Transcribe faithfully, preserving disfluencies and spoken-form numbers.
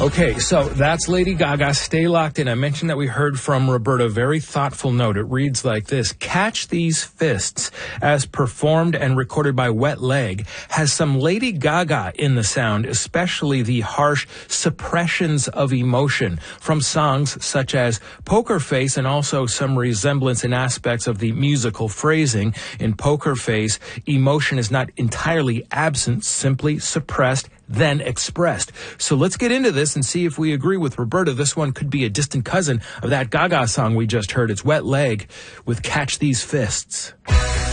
Okay, so that's Lady Gaga. Stay locked in. I mentioned that we heard from Roberta. Very thoughtful note. It reads like this. Catch These Fists, as performed and recorded by Wet Leg, has some Lady Gaga in the sound, especially the harsh suppressions of emotion from songs such as Poker Face, and also some resemblance in aspects of the musical phrasing. In Poker Face, emotion is not entirely absent, simply suppressed, then expressed. So let's get into this and see if we agree with Roberta. This one could be a distant cousin of that Gaga song we just heard. It's Wet Leg with Catch These Fists.